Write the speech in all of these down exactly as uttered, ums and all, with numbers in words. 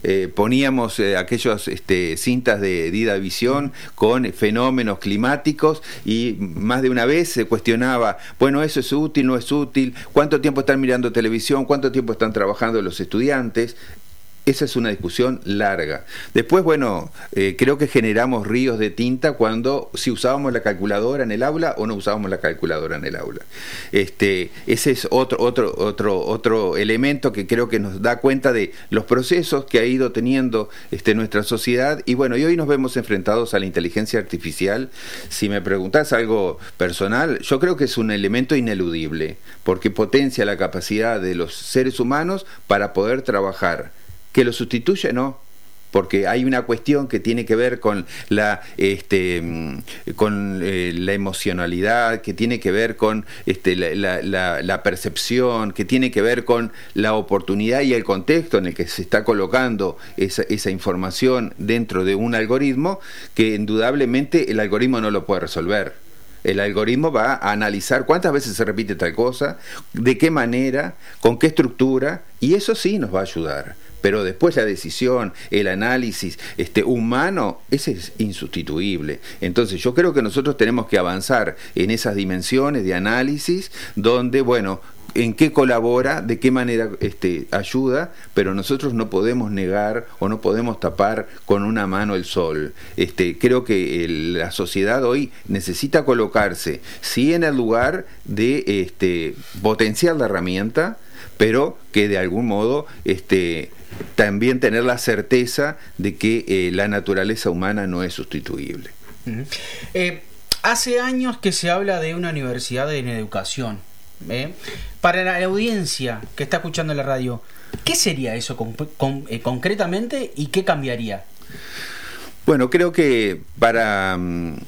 eh, poníamos eh, aquellos este, cintas de Didavisión con fenómenos climáticos y más de una vez se cuestionaba, bueno, eso es útil, no es útil, cuánto tiempo están mirando televisión, cuánto tiempo están trabajando los estudiantes. Esa es una discusión larga. Después, bueno, eh, creo que generamos ríos de tinta cuando si usábamos la calculadora en el aula o no usábamos la calculadora en el aula. Este, ese es otro, otro, otro, otro elemento que creo que nos da cuenta de los procesos que ha ido teniendo este, nuestra sociedad. Y bueno, y hoy nos vemos enfrentados a la inteligencia artificial. Si me preguntás algo personal, yo creo que es un elemento ineludible, porque potencia la capacidad de los seres humanos para poder trabajar. Que lo sustituye, no, porque hay una cuestión que tiene que ver con la este con eh, la emocionalidad, que tiene que ver con este la, la, la, la percepción, que tiene que ver con la oportunidad y el contexto en el que se está colocando esa, esa información dentro de un algoritmo, que indudablemente el algoritmo no lo puede resolver. El algoritmo va a analizar cuántas veces se repite tal cosa, de qué manera, con qué estructura, y eso sí nos va a ayudar. Pero después la decisión, el análisis este, humano, ese es insustituible. Entonces yo creo que nosotros tenemos que avanzar en esas dimensiones de análisis donde, bueno, en qué colabora, de qué manera este, ayuda, pero nosotros no podemos negar o no podemos tapar con una mano el sol. Este, creo que el, la sociedad hoy necesita colocarse, sí, en el lugar de este, potenciar la herramienta, pero que de algún modo este, también tener la certeza de que eh, la naturaleza humana no es sustituible. Uh-huh. Eh, hace años que se habla de una universidad en educación. ¿Eh? Para la audiencia que está escuchando la radio, ¿qué sería eso con, con, eh, concretamente y qué cambiaría? Bueno, creo que para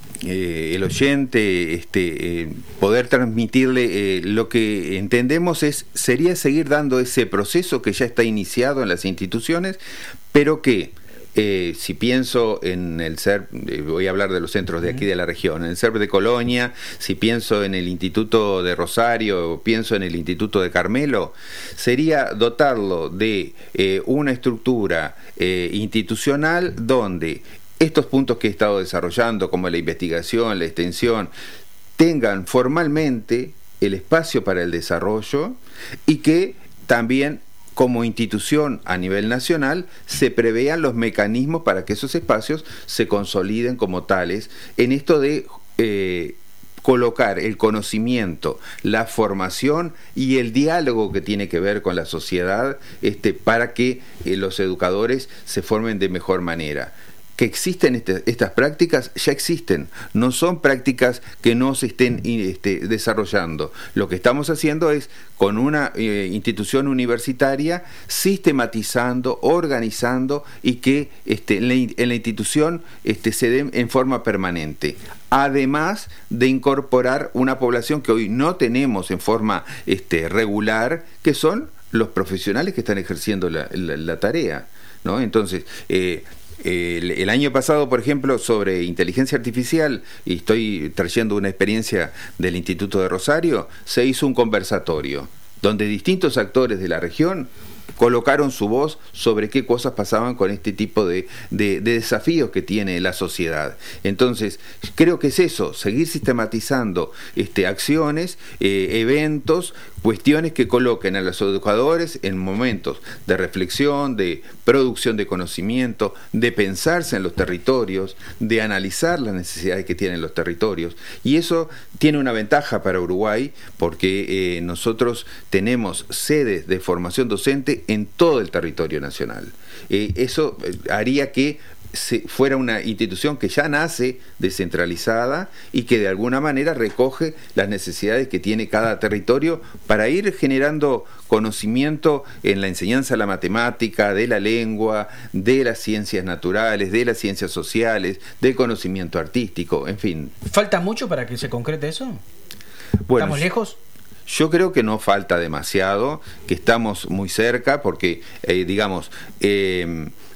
eh, el oyente este, eh, poder transmitirle eh, lo que entendemos es sería seguir dando ese proceso que ya está iniciado en las instituciones, pero que Eh, si pienso en el C E R P, eh, voy a hablar de los centros de aquí de la región, en el C E R P de Colonia, si pienso en el Instituto de Rosario, o pienso en el Instituto de Carmelo, sería dotarlo de eh, una estructura eh, institucional donde estos puntos que he estado desarrollando, como la investigación, la extensión, tengan formalmente el espacio para el desarrollo y que también como institución a nivel nacional se prevean los mecanismos para que esos espacios se consoliden como tales en esto de eh, colocar el conocimiento, la formación y el diálogo que tiene que ver con la sociedad este, para que eh, los educadores se formen de mejor manera. Que existen este, estas prácticas, ya existen, no son prácticas que no se estén este, desarrollando. Lo que estamos haciendo es, con una eh, institución universitaria, sistematizando, organizando y que este, en, la, en la institución este, se den en forma permanente. Además de incorporar una población que hoy no tenemos en forma este, regular, que son los profesionales que están ejerciendo la, la, la tarea, ¿no? Entonces, eh, El, el año pasado, por ejemplo, sobre inteligencia artificial, y estoy trayendo una experiencia del Instituto de Rosario, se hizo un conversatorio donde distintos actores de la región colocaron su voz sobre qué cosas pasaban con este tipo de, de, de desafíos que tiene la sociedad. Entonces, creo que es eso, seguir sistematizando este, acciones, eh, eventos, cuestiones que coloquen a los educadores en momentos de reflexión, de producción de conocimiento, de pensarse en los territorios, de analizar las necesidades que tienen los territorios. Y eso tiene una ventaja para Uruguay, porque eh, nosotros tenemos sedes de formación docente en todo el territorio nacional. Eh, eso haría que se fuera una institución que ya nace descentralizada y que de alguna manera recoge las necesidades que tiene cada territorio para ir generando conocimiento en la enseñanza de la matemática, de la lengua, de las ciencias naturales, de las ciencias sociales, del conocimiento artístico, en fin. ¿Falta mucho para que se concrete eso? Bueno, ¿estamos lejos? Yo creo que no falta demasiado, que estamos muy cerca, porque, eh, digamos, eh,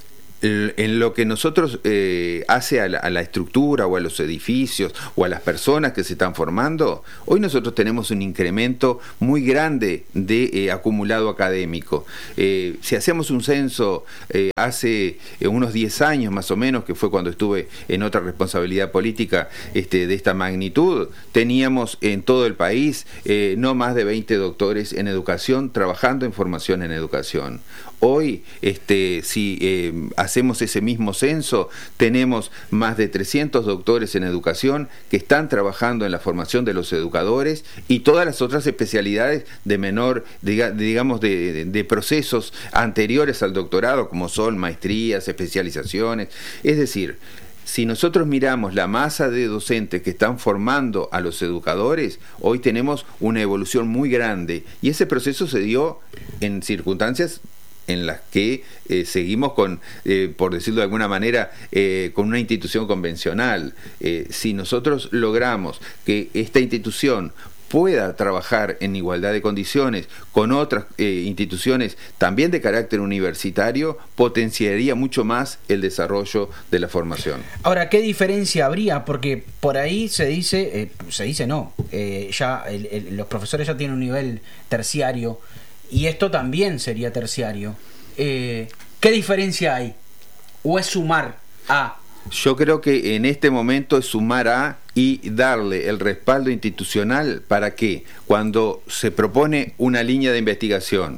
En lo que nosotros eh, hace a la, a la estructura o a los edificios o a las personas que se están formando, hoy nosotros tenemos un incremento muy grande de eh, acumulado académico. Eh, si hacemos un censo eh, hace eh, unos diez años más o menos, que fue cuando estuve en otra responsabilidad política este, de esta magnitud, teníamos en todo el país eh, no más de veinte doctores en educación trabajando en formación en educación. Hoy, este, si eh, hacemos ese mismo censo, tenemos más de trescientos doctores en educación que están trabajando en la formación de los educadores y todas las otras especialidades de menor, diga, digamos, de, de, de procesos anteriores al doctorado, como son maestrías, especializaciones. Es decir, si nosotros miramos la masa de docentes que están formando a los educadores, hoy tenemos una evolución muy grande y ese proceso se dio en circunstancias en las que eh, seguimos con, eh, por decirlo de alguna manera, eh, con una institución convencional. Eh, si nosotros logramos que esta institución pueda trabajar en igualdad de condiciones con otras eh, instituciones también de carácter universitario, potenciaría mucho más el desarrollo de la formación. Ahora, ¿qué diferencia habría? Porque por ahí se dice, eh, se dice no, eh, ya el, el, los profesores ya tienen un nivel terciario, y esto también sería terciario. Eh, ¿Qué diferencia hay? ¿O es sumar a? Yo creo que en este momento es sumar a y darle el respaldo institucional para que cuando se propone una línea de investigación,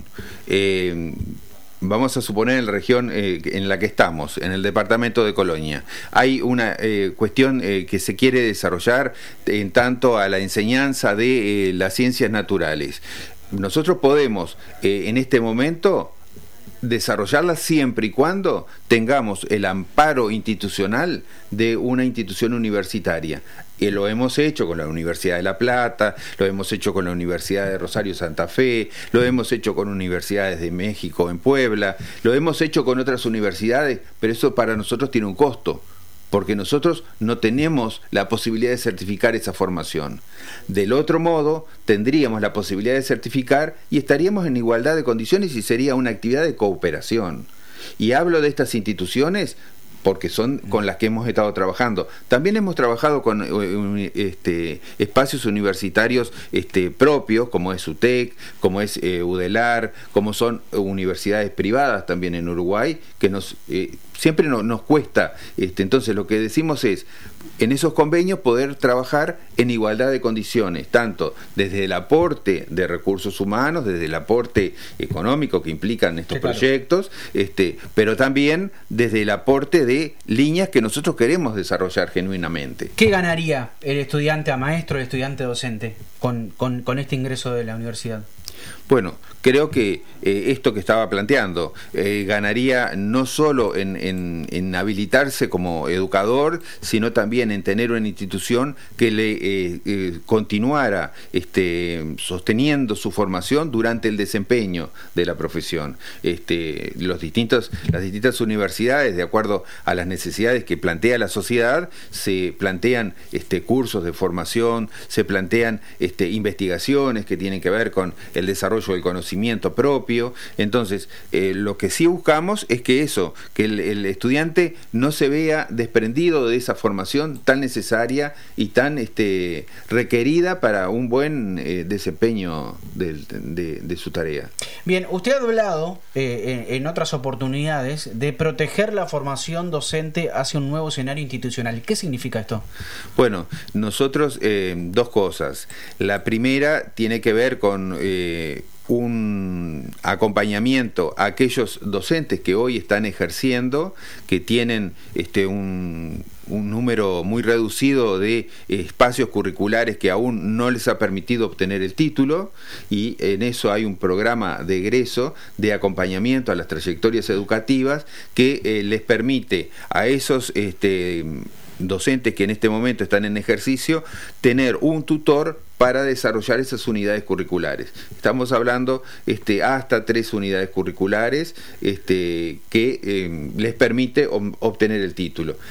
eh, vamos a suponer en la región eh, en la que estamos, en el departamento de Colonia, hay una eh, cuestión eh, que se quiere desarrollar en tanto a la enseñanza de eh, las ciencias naturales. Nosotros podemos eh, en este momento desarrollarla siempre y cuando tengamos el amparo institucional de una institución universitaria. Y lo hemos hecho con la Universidad de La Plata, lo hemos hecho con la Universidad de Rosario Santa Fe, lo hemos hecho con universidades de México en Puebla, lo hemos hecho con otras universidades, pero eso para nosotros tiene un costo, porque nosotros no tenemos la posibilidad de certificar esa formación. Del otro modo, tendríamos la posibilidad de certificar y estaríamos en igualdad de condiciones y sería una actividad de cooperación. Y hablo de estas instituciones porque son con las que hemos estado trabajando. También hemos trabajado con este, espacios universitarios este, propios, como es U T E C, como es eh, UDELAR, como son universidades privadas también en Uruguay, que nos eh, siempre no, nos cuesta. Este, entonces lo que decimos es, en esos convenios poder trabajar en igualdad de condiciones, tanto desde el aporte de recursos humanos, desde el aporte económico que implican estos sí, claro. proyectos, este, pero también desde el aporte de líneas que nosotros queremos desarrollar genuinamente. ¿Qué ganaría el estudiante a maestro, el estudiante docente con, con, con este ingreso de la universidad? Bueno, creo que eh, esto que estaba planteando eh, ganaría no solo en, en, en habilitarse como educador, sino también en tener una institución que le eh, eh, continuara este, sosteniendo su formación durante el desempeño de la profesión. Este, los distintos, las distintas universidades, de acuerdo a las necesidades que plantea la sociedad, se plantean este, cursos de formación, se plantean este, investigaciones que tienen que ver con el desarrollo del conocimiento propio. Entonces, eh, lo que sí buscamos es que eso, que el, el estudiante no se vea desprendido de esa formación tan necesaria y tan este, requerida para un buen eh, desempeño de, de, de su tarea. Bien, usted ha hablado eh, en, en otras oportunidades de proteger la formación docente hacia un nuevo escenario institucional. ¿Qué significa esto? Bueno, nosotros eh, dos cosas. La primera tiene que ver con eh, un acompañamiento a aquellos docentes que hoy están ejerciendo, que tienen este, un, un número muy reducido de espacios curriculares que aún no les ha permitido obtener el título, y en eso hay un programa de egreso de acompañamiento a las trayectorias educativas que eh, les permite a esos este, docentes que en este momento están en ejercicio tener un tutor para desarrollar esas unidades curriculares. Estamos hablando este, hasta tres unidades curriculares este, que eh, les permite obtener el título.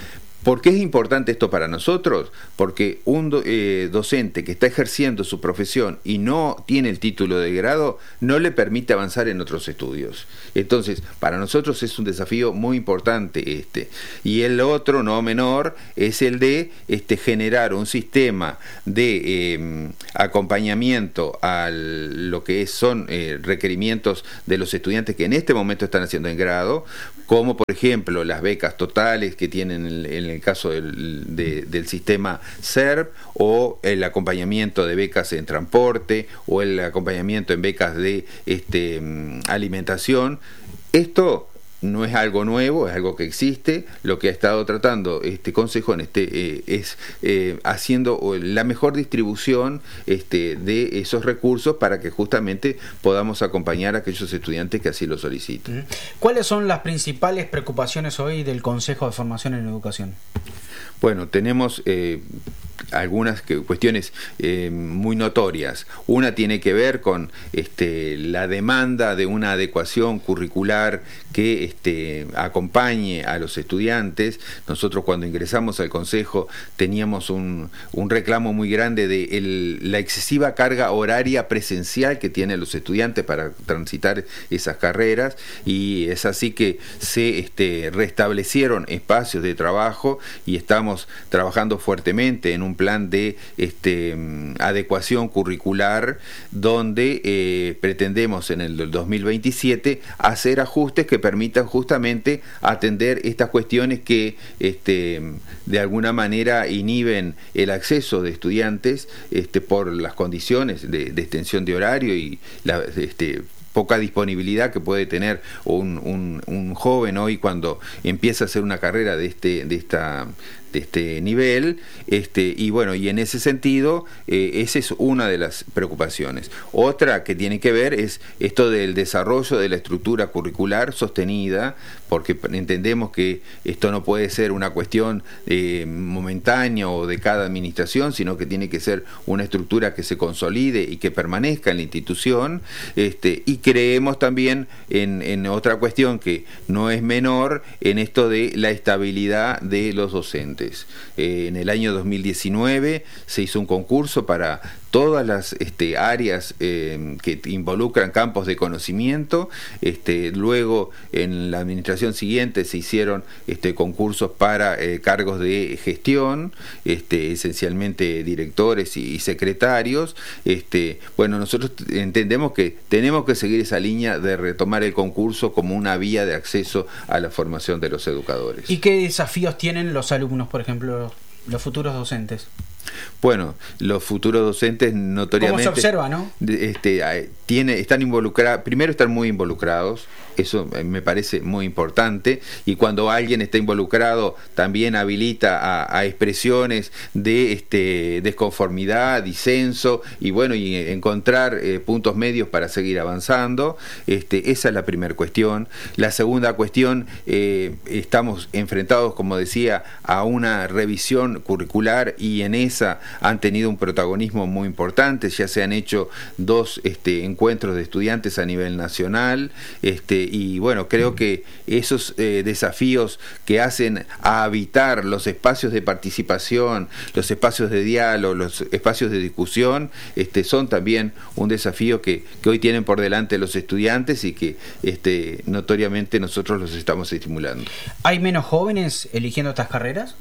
¿Por qué es importante esto para nosotros? Porque un do, eh, docente que está ejerciendo su profesión y no tiene el título de grado, no le permite avanzar en otros estudios. Entonces, para nosotros es un desafío muy importante este. Y el otro, no menor, es el de este, generar un sistema de eh, acompañamiento a lo que son eh, requerimientos de los estudiantes que en este momento están haciendo en grado, como por ejemplo las becas totales que tienen en, en el caso del, de, del sistema S E R P, o el acompañamiento de becas en transporte, o el acompañamiento en becas de este, alimentación. Esto no es algo nuevo, es algo que existe. Lo que ha estado tratando este consejo en este, eh, es eh, haciendo la mejor distribución este, de esos recursos para que justamente podamos acompañar a aquellos estudiantes que así lo soliciten. ¿Cuáles son las principales preocupaciones hoy del Consejo de Formación en Educación? Bueno, tenemos eh, algunas que, cuestiones eh, muy notorias. Una tiene que ver con este, la demanda de una adecuación curricular que este, acompañe a los estudiantes. Nosotros cuando ingresamos al Consejo teníamos un, un reclamo muy grande de el, la excesiva carga horaria presencial que tienen los estudiantes para transitar esas carreras, y es así que se este, restablecieron espacios de trabajo y estamos trabajando fuertemente en un plan de este, adecuación curricular donde eh, pretendemos en el dos mil veintisiete hacer ajustes que permitan justamente atender estas cuestiones que este, de alguna manera inhiben el acceso de estudiantes este, por las condiciones de, de extensión de horario y la este, poca disponibilidad que puede tener un, un, un joven hoy cuando empieza a hacer una carrera de este, de esta de este nivel, este, y bueno, y en ese sentido, eh, esa es una de las preocupaciones. Otra que tiene que ver es esto del desarrollo de la estructura curricular sostenida, porque entendemos que esto no puede ser una cuestión eh, momentánea o de cada administración, sino que tiene que ser una estructura que se consolide y que permanezca en la institución, este, y creemos también en, en otra cuestión que no es menor, en esto de la estabilidad de los docentes. Eh, en el año dos mil diecinueve se hizo un concurso para todas las este, áreas eh, que involucran campos de conocimiento. Este, luego en la administración siguiente se hicieron este, concursos para eh, cargos de gestión, este, esencialmente directores y, y secretarios. Este, bueno, nosotros entendemos que tenemos que seguir esa línea de retomar el concurso como una vía de acceso a la formación de los educadores. ¿Y qué desafíos tienen los alumnos, por ejemplo, los futuros docentes? Bueno, los futuros docentes notoriamente... ¿Cómo se observa, no? Este, tiene, están involucrados, primero están muy involucrados, eso me parece muy importante, y cuando alguien está involucrado también habilita a, a expresiones de este, desconformidad, disenso, y bueno, y encontrar eh, puntos medios para seguir avanzando. Este, esa es la primera cuestión. La segunda cuestión, eh, estamos enfrentados, como decía, a una revisión curricular, y en esa han tenido un protagonismo muy importante. Ya se han hecho dos este, encuentros de estudiantes a nivel nacional, este, y bueno, creo que esos eh, desafíos que hacen a habitar los espacios de participación, los espacios de diálogo, los espacios de discusión, este, son también un desafío que, que hoy tienen por delante los estudiantes y que este, notoriamente nosotros los estamos estimulando. ¿Hay menos jóvenes eligiendo estas carreras?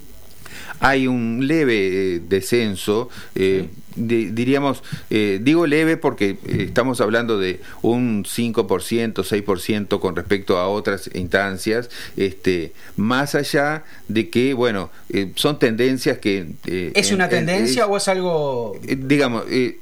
Hay un leve eh, descenso, eh, de, diríamos, eh, digo leve porque eh, estamos hablando de un cinco por ciento, seis por ciento con respecto a otras instancias, este, más allá de que, bueno, eh, son tendencias que... Eh, ¿Es una en, tendencia en, o es algo...? Eh, digamos... Eh,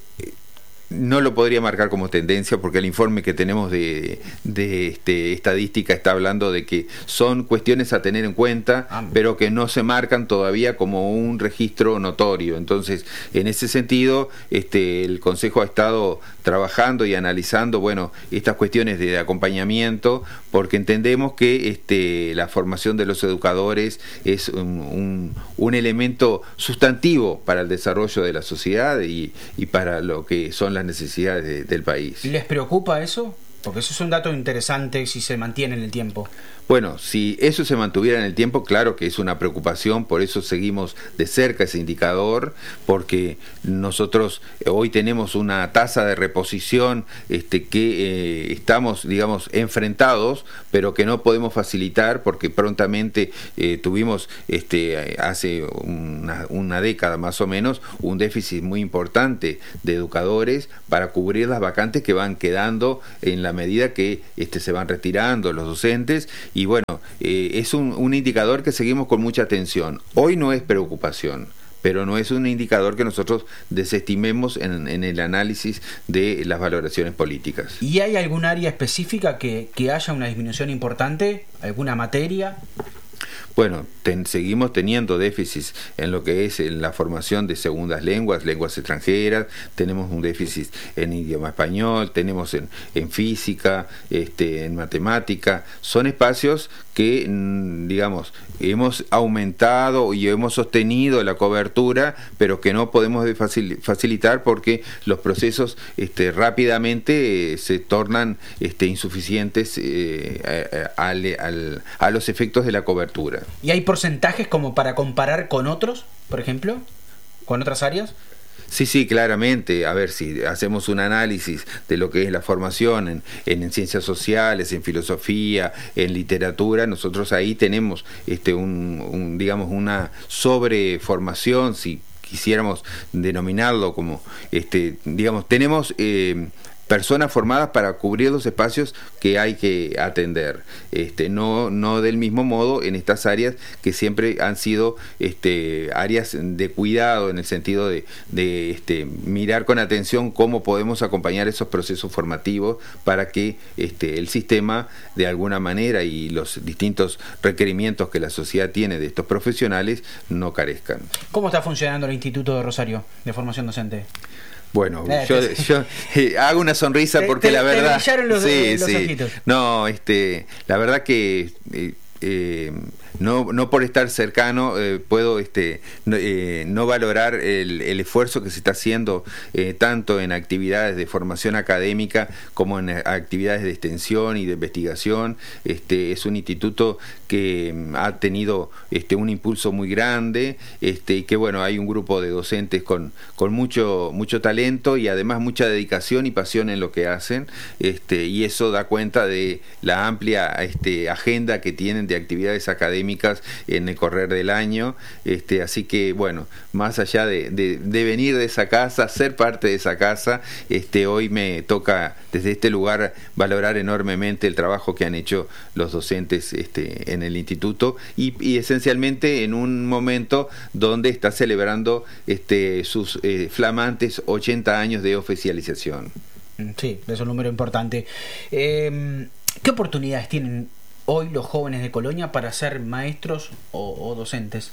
no lo podría marcar como tendencia porque el informe que tenemos de, de este, estadística está hablando de que son cuestiones a tener en cuenta, ah, pero que no se marcan todavía como un registro notorio. Entonces, en ese sentido, este, el Consejo ha estado trabajando y analizando, bueno, estas cuestiones de acompañamiento, porque entendemos que este, la formación de los educadores es un, un, un elemento sustantivo para el desarrollo de la sociedad y, y para lo que son las necesidades de, del país. ¿Les preocupa eso? Porque eso es un dato interesante si se mantiene en el tiempo. Bueno, si eso se mantuviera en el tiempo, claro que es una preocupación, por eso seguimos de cerca ese indicador, porque nosotros hoy tenemos una tasa de reposición este, que eh, estamos, digamos, enfrentados, pero que no podemos facilitar porque prontamente eh, tuvimos este, hace una, una década más o menos un déficit muy importante de educadores para cubrir las vacantes que van quedando en la medida que este, se van retirando los docentes. Y bueno, eh, es un, un indicador que seguimos con mucha atención. Hoy no es preocupación, pero no es un indicador que nosotros desestimemos en, en el análisis de las valoraciones políticas. ¿Y hay algún área específica que, que haya una disminución importante? ¿Alguna materia? Bueno, ten, seguimos teniendo déficits en lo que es en la formación de segundas lenguas, lenguas extranjeras, tenemos un déficit en idioma español, tenemos en, en física, este, en matemática, son espacios que, digamos, hemos aumentado y hemos sostenido la cobertura, pero que no podemos facil, facilitar porque los procesos este, rápidamente eh, se tornan este, insuficientes eh, a, a, a, a los efectos de la cobertura. ¿Y hay porcentajes como para comparar con otros, por ejemplo? ¿Con otras áreas? Sí, sí, claramente. A ver, si hacemos un análisis de lo que es la formación en, en, en ciencias sociales, en filosofía, en literatura, nosotros ahí tenemos este un, un digamos una sobreformación, si quisiéramos denominarlo como este digamos tenemos eh, personas formadas para cubrir los espacios que hay que atender, este, no, no del mismo modo en estas áreas que siempre han sido este, áreas de cuidado, en el sentido de, de este, mirar con atención cómo podemos acompañar esos procesos formativos para que este, el sistema de alguna manera y los distintos requerimientos que la sociedad tiene de estos profesionales no carezcan. ¿Cómo está funcionando el Instituto de Rosario de Formación Docente? Bueno, eh, yo, yo eh, hago una sonrisa porque te, la verdad... Te brillaron los, sí, los sí. ojitos. No, este, la verdad que... Eh, eh, no, no por estar cercano eh, puedo este, no, eh, no valorar el, el esfuerzo que se está haciendo eh, tanto en actividades de formación académica como en actividades de extensión y de investigación. Este, es un instituto que ha tenido este, un impulso muy grande este, y que bueno, hay un grupo de docentes con, con mucho, mucho talento y además mucha dedicación y pasión en lo que hacen, este, y eso da cuenta de la amplia este, agenda que tienen de actividades académicas en el correr del año, este, así que bueno, más allá de, de, de venir de esa casa, ser parte de esa casa, este, hoy me toca desde este lugar valorar enormemente el trabajo que han hecho los docentes este, en el instituto y, y esencialmente en un momento donde está celebrando este, sus eh, flamantes ochenta años de oficialización. Sí, es un número importante. Eh, ¿Qué oportunidades tienen hoy los jóvenes de Colonia para ser maestros o, o docentes?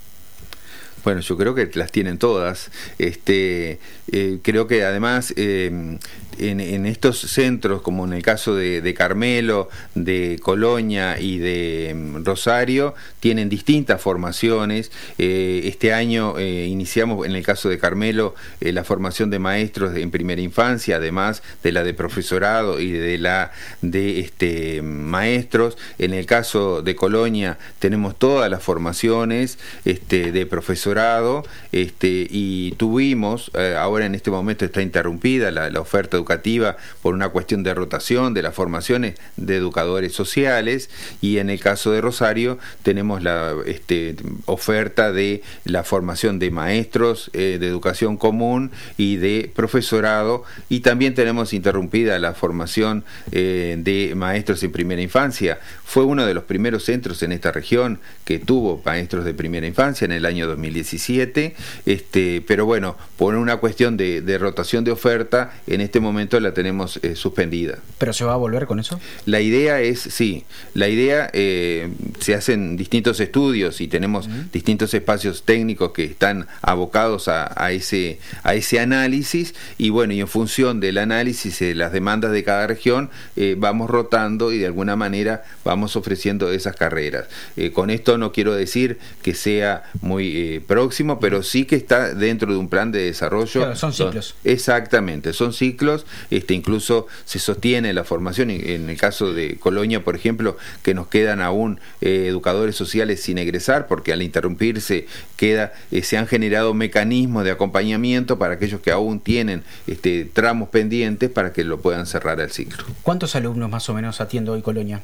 Bueno, yo creo que las tienen todas. Este, eh, creo que además eh, en, en estos centros, como en el caso de, de Carmelo, de Colonia y de um, Rosario, tienen distintas formaciones. Eh, este año eh, iniciamos, en el caso de Carmelo, eh, la formación de maestros en primera infancia, además de la de profesorado y de la de este, maestros. En el caso de Colonia tenemos todas las formaciones este, de profesorado. Este, y tuvimos, eh, ahora en este momento está interrumpida la, la oferta educativa por una cuestión de rotación de las formaciones de educadores sociales, y en el caso de Rosario tenemos la este, oferta de la formación de maestros eh, de educación común y de profesorado, y también tenemos interrumpida la formación eh, de maestros en primera infancia. Fue uno de los primeros centros en esta región que tuvo maestros de primera infancia en el año dos mil diecisiete, este, pero bueno, por una cuestión de, de rotación de oferta, en este momento la tenemos eh, suspendida. ¿Pero se va a volver con eso? La idea es, sí, la idea, eh, se hacen distintos estudios y tenemos uh-huh. distintos espacios técnicos que están abocados a, a ese a ese análisis, y bueno, y en función del análisis y de las demandas de cada región eh, vamos rotando y de alguna manera vamos ofreciendo esas carreras. Eh, con esto no quiero decir que sea muy eh, próximo, pero sí que está dentro de un plan de desarrollo. Claro, son ciclos. Son, exactamente, son ciclos, este, incluso se sostiene la formación, en el caso de Colonia, por ejemplo, que nos quedan aún eh, educadores sociales sin egresar, porque al interrumpirse queda, eh, se han generado mecanismos de acompañamiento para aquellos que aún tienen este, tramos pendientes para que lo puedan cerrar al ciclo. ¿Cuántos alumnos más o menos atiende hoy Colonia?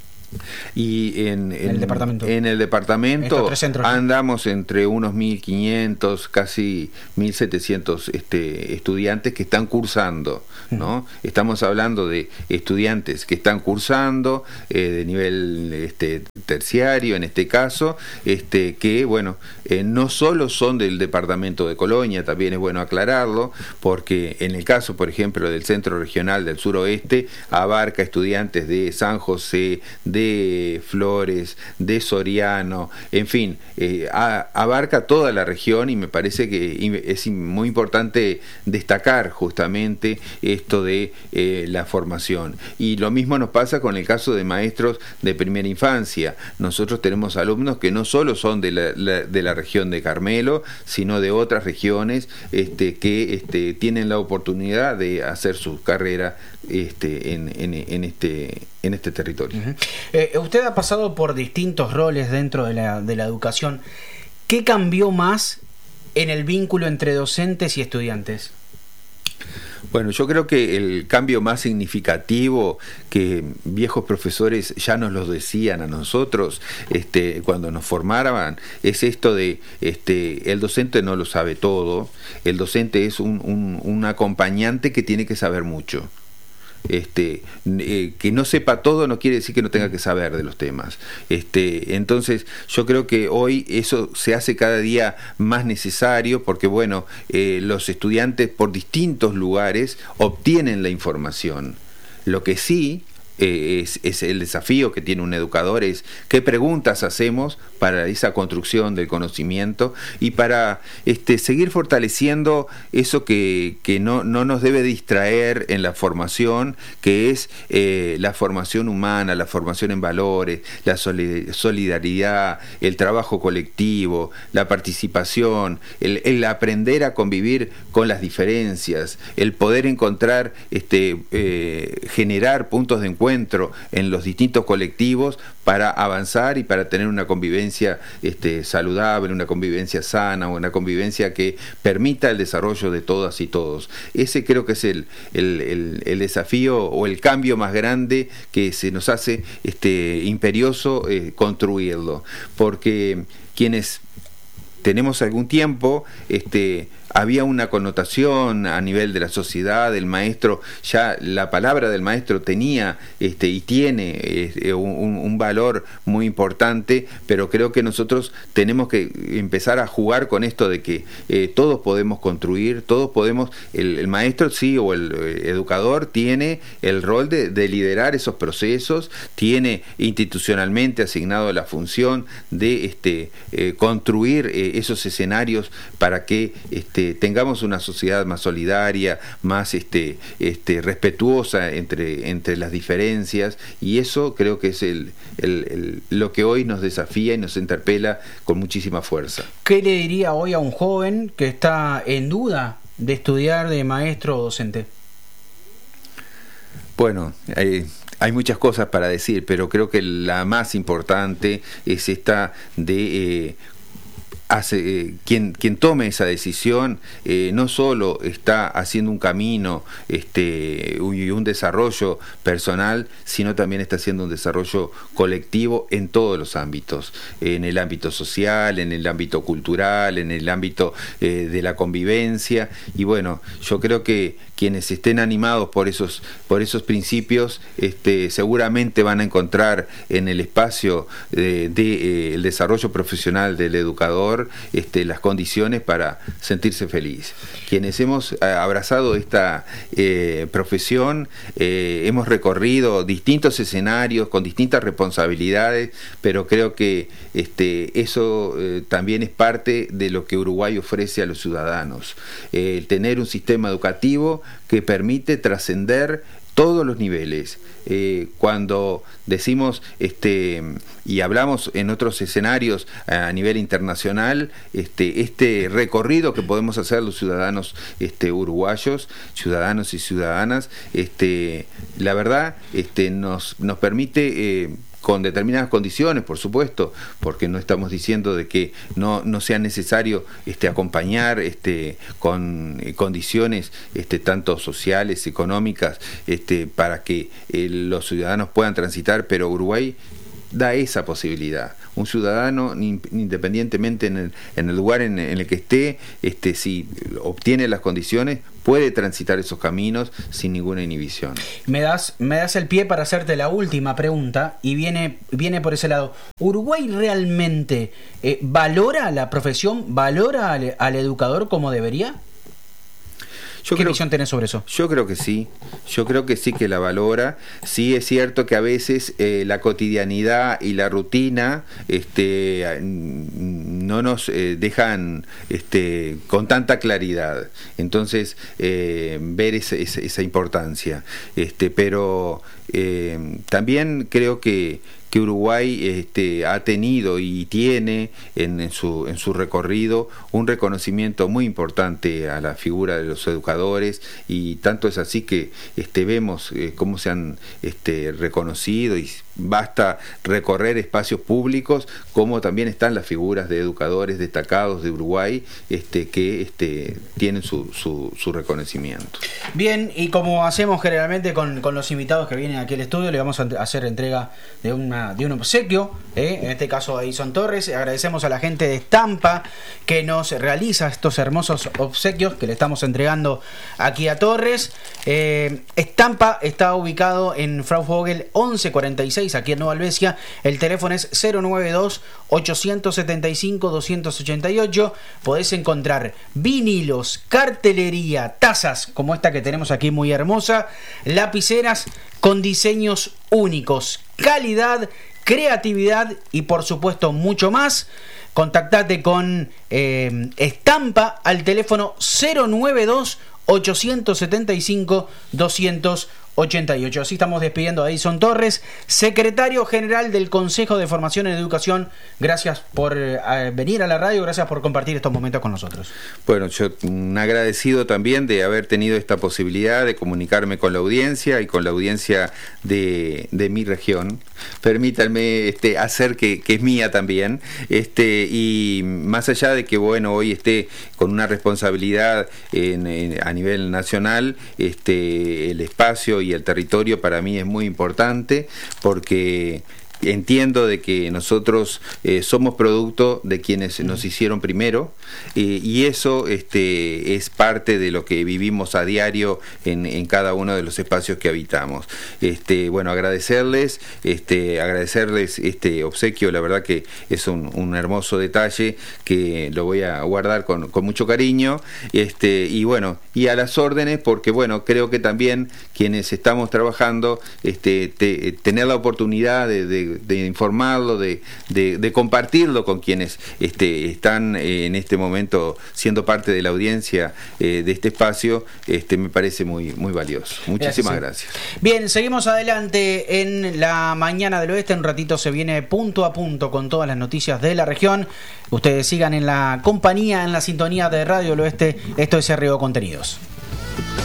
Y en, en, en el departamento, en el departamento andamos entre unos mil quinientos, casi mil setecientos este, estudiantes que están cursando, ¿no? Uh-huh. Estamos hablando de estudiantes que están cursando eh, de nivel este, terciario en este caso, este, que bueno, eh, no solo son del departamento de Colonia, también es bueno aclararlo, porque en el caso, por ejemplo, del Centro Regional del Suroeste, abarca estudiantes de San José, de de Flores, de Soriano, en fin, eh, a, abarca toda la región, y me parece que es muy importante destacar justamente esto de eh, la formación. Y lo mismo nos pasa con el caso de maestros de primera infancia. Nosotros tenemos alumnos que no solo son de la, la, de la región de Carmelo, sino de otras regiones este, que este, tienen la oportunidad de hacer su carrera este, en, en, en este en este territorio. Uh-huh. Eh, usted ha pasado por distintos roles dentro de la, de la educación. ¿Qué cambió más en el vínculo entre docentes y estudiantes? Bueno, yo creo que el cambio más significativo, que viejos profesores ya nos lo decían a nosotros este, cuando nos formaban, es esto de este, el docente no lo sabe todo, el docente es un, un, un acompañante que tiene que saber mucho. Este, eh, que no sepa todo no quiere decir que no tenga que saber de los temas. Este, entonces yo creo que hoy eso se hace cada día más necesario, porque bueno, eh, los estudiantes por distintos lugares obtienen la información. Lo que sí eh, es, es el desafío que tiene un educador, es qué preguntas hacemos para esa construcción del conocimiento y para este, seguir fortaleciendo eso que, que no, no nos debe distraer en la formación, que es eh, la formación humana, la formación en valores, la solidaridad, el trabajo colectivo, la participación, el, el aprender a convivir con las diferencias, el poder encontrar, este, eh, generar puntos de encuentro en los distintos colectivos para avanzar y para tener una convivencia este, saludable, una convivencia sana, una convivencia que permita el desarrollo de todas y todos. Ese creo que es el, el, el, el desafío o el cambio más grande que se nos hace este, imperioso eh, construirlo, porque quienes tenemos algún tiempo, este, había una connotación a nivel de la sociedad, el maestro, ya la palabra del maestro tenía este, y tiene eh, un, un valor muy importante, pero creo que nosotros tenemos que empezar a jugar con esto de que eh, todos podemos construir, todos podemos, el, el maestro sí, o el eh, educador tiene el rol de, de liderar esos procesos, tiene institucionalmente asignado la función de este, eh, construir eh, esos escenarios para que este, tengamos una sociedad más solidaria, más este, este, respetuosa entre, entre las diferencias, y eso creo que es el, el, el, lo que hoy nos desafía y nos interpela con muchísima fuerza. ¿Qué le diría hoy a un joven que está en duda de estudiar de maestro o docente? Bueno, hay, hay muchas cosas para decir, pero creo que la más importante es esta de eh, Hace, eh, quien, quien tome esa decisión eh, no solo está haciendo un camino este, y un desarrollo personal, sino también está haciendo un desarrollo colectivo en todos los ámbitos, en el ámbito social, en el ámbito cultural, en el ámbito eh, de la convivencia. Y bueno, yo creo que quienes estén animados por esos, por esos principios, este, seguramente van a encontrar en el espacio de, de, eh, el desarrollo profesional del educador este, las condiciones para sentirse feliz. Quienes hemos abrazado esta eh, profesión, eh, hemos recorrido distintos escenarios con distintas responsabilidades, pero creo que este, eso eh, también es parte de lo que Uruguay ofrece a los ciudadanos. Eh, tener un sistema educativo que permite trascender todos los niveles. Eh, cuando decimos este y hablamos en otros escenarios a nivel internacional, este este recorrido que podemos hacer los ciudadanos este uruguayos, ciudadanos y ciudadanas, este la verdad este nos nos permite eh, con determinadas condiciones, por supuesto, porque no estamos diciendo de que no, no sea necesario este, acompañar este, con eh, condiciones este, tanto sociales, económicas, este, para que eh, los ciudadanos puedan transitar, pero Uruguay da esa posibilidad. Un ciudadano, independientemente en el, en el lugar en, en el que esté, este, si obtiene las condiciones, puede transitar esos caminos sin ninguna inhibición. Me das, me das el pie para hacerte la última pregunta y viene, viene por ese lado. ¿Uruguay realmente eh, valora la profesión, valora al, al educador como debería? Yo ¿Qué creo, visión tenés sobre eso? Yo creo que sí, yo creo que sí que la valora. Sí es cierto que a veces eh, la cotidianidad y la rutina este, no nos eh, dejan este, con tanta claridad. Entonces, eh, ver esa, esa, esa importancia. Este, pero eh, también creo que que Uruguay este, ha tenido y tiene en, en, su, en su recorrido un reconocimiento muy importante a la figura de los educadores, y tanto es así que este, vemos eh, cómo se han este, reconocido, y basta recorrer espacios públicos como también están las figuras de educadores destacados de Uruguay este, que este, tienen su, su, su reconocimiento. Bien, y como hacemos generalmente con, con los invitados que vienen aquí al estudio, le vamos a hacer entrega de una de un obsequio, ¿eh? En este caso a Edison Torres. Agradecemos a la gente de Estampa que nos realiza estos hermosos obsequios que le estamos entregando aquí a Torres. eh, Estampa está ubicado en Frau Vogel once cuarenta y seis, aquí en Nueva Albesia. El teléfono es cero nueve dos, ocho siete cinco, dos ocho ocho. Podés encontrar vinilos, cartelería, tazas como esta que tenemos aquí muy hermosa, lapiceras con diseños únicos, calidad, creatividad y por supuesto mucho más. Contactate con eh, Estampa al teléfono cero nueve dos, ocho siete cinco, dos ochenta y ocho. Así estamos despidiendo a Edison Torres, secretario general del Consejo de Formación en Educación. Gracias por eh, venir a la radio, gracias por compartir estos momentos con nosotros. Bueno, yo un agradecido también de haber tenido esta posibilidad de comunicarme con la audiencia y con la audiencia de, de mi región. Permítanme este, hacer que, que es mía también, este, y más allá de que bueno hoy esté con una responsabilidad en, en, a nivel nacional, este, el espacio y el territorio para mí es muy importante, porque entiendo de que nosotros eh, somos producto de quienes nos hicieron primero, eh, y eso este, es parte de lo que vivimos a diario en, en cada uno de los espacios que habitamos. Este, bueno, agradecerles, este, agradecerles este obsequio, la verdad que es un, un hermoso detalle que lo voy a guardar con, con mucho cariño, este, y bueno, y a las órdenes, porque bueno, creo que también quienes estamos trabajando, este, te, tener la oportunidad de, de de informarlo, de, de, de compartirlo con quienes este, están eh, en este momento siendo parte de la audiencia eh, de este espacio, este, me parece muy, muy valioso. Muchísimas gracias. gracias. Bien, seguimos adelante en la mañana del oeste. En un ratito se viene punto a punto con todas las noticias de la región. Ustedes sigan en la compañía, en la sintonía de Radio del Oeste. Esto es R O Contenidos.